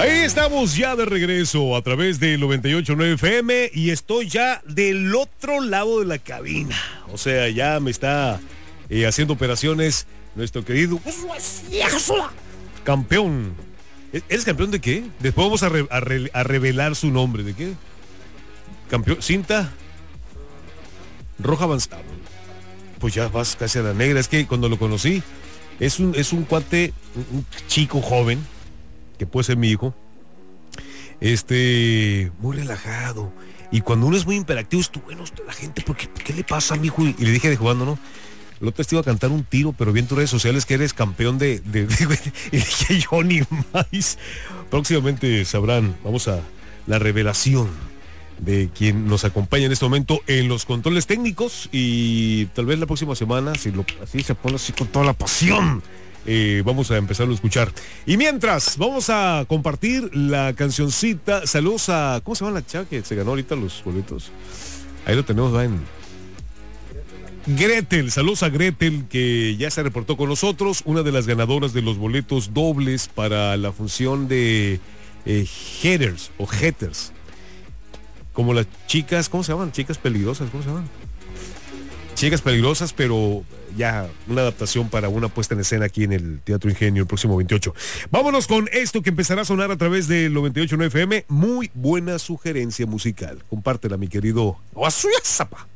Ahí estamos ya de regreso a través del 98.9 FM y estoy ya del otro lado de la cabina. O sea, ya me está haciendo operaciones nuestro querido campeón. ¿Eres campeón de qué? Después vamos a revelar su nombre. ¿De qué? Campeón, cinta roja avanzada. Pues ya vas casi a la negra. Es que cuando lo conocí, es un cuate, un chico joven, que puede ser mi hijo, muy relajado. Y cuando uno es muy imperactivo, bueno, la gente, ¿qué le pasa a mi hijo? Y le dije de jugando, ¿no? El otro te iba a cantar un tiro, pero vi en tus redes sociales que eres campeón de y dije, yo ni más. Próximamente sabrán, vamos a la revelación de quien nos acompaña en este momento en los controles técnicos, y tal vez la próxima semana, si así se pone así con toda la pasión, vamos a empezarlo a escuchar. Y mientras, vamos a compartir la cancioncita. Saludos a, ¿cómo se llama la chava que se ganó ahorita los boletos? Ahí lo tenemos, va en Gretel. Saludos a Gretel, que ya se reportó con nosotros, una de las ganadoras de los boletos dobles para la función de Headers o Headers, como las chicas, ¿cómo se llaman? Chicas peligrosas, ¿cómo se llaman? Chicas peligrosas, pero ya una adaptación para una puesta en escena aquí en el Teatro Ingenio el próximo 28. Vámonos con esto que empezará a sonar a través del 98.9 FM. Muy buena sugerencia musical. Compártela, mi querido Zapa.